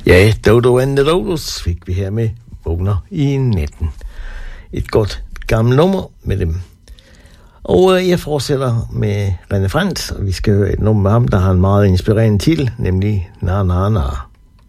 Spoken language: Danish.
Ja, Dodo and the Dodos fik vi her med Vågner i natten. Et godt gammelt nummer med dem. Og jeg fortsætter med René Frantz, og vi skal høre et nummer med ham, der har en meget inspirerende titel, nemlig Na Na Na.